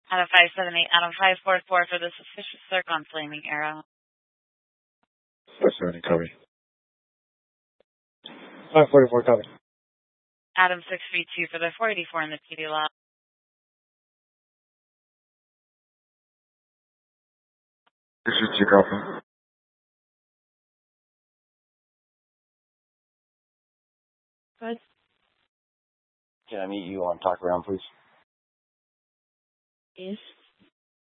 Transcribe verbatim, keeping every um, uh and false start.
Adam five seven eight, Adam five four four for the suspicious circle on Flaming Arrow. five seventy, copy. five forty-four, copy. Adam six three two for the four eighty-four in the P D lot. six three two, copy. Good. Can I meet you on Talk Around, please? Yes.